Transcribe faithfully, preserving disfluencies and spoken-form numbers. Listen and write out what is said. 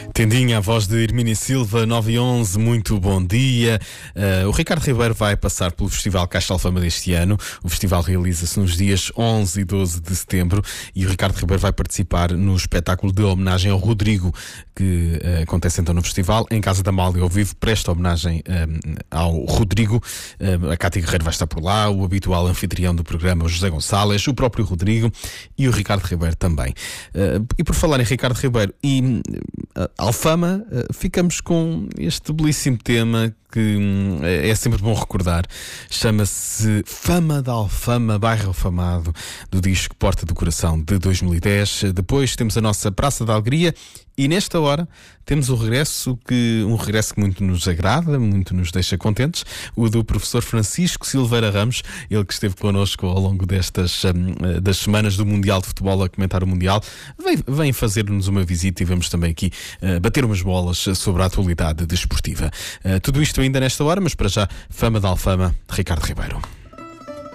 Tendinha, a voz de Hermínia Silva, nove e onze, muito bom dia. Uh, o Ricardo Ribeiro vai passar pelo Festival Caixa Alfama deste ano. O festival realiza-se nos dias onze e doze de setembro e o Ricardo Ribeiro vai participar no espetáculo de homenagem ao Rodrigo, que uh, acontece então no festival, em Casa da Amália, ao vivo, presta homenagem um, ao Rodrigo. Uh, a Cátia Guerreiro vai estar por lá, o habitual anfitrião do programa, o José Gonçalves, o próprio Rodrigo e o Ricardo Ribeiro também. Uh, e por falar em Ricardo Ribeiro e uh, Alfama, uh, ficamos com este belíssimo tema que hum, é sempre bom recordar. Chama-se Fama da Alfama, Bairro Afamado, do disco Porta do Coração de dois mil e dez. Depois temos a nossa Praça da Alegria e nesta hora temos o regresso que, um regresso que muito nos agrada, muito nos deixa contentes, o do professor Francisco Silveira Ramos, ele que esteve connosco ao longo destas um, das semanas do Mundial de Futebol, a comentar o Mundial. Vem, vem fazer-nos uma visita e vamos também aqui uh, bater umas bolas sobre a atualidade desportiva. Uh, tudo isto ainda nesta hora, mas para já, Fama da Alfama, Ricardo Ribeiro.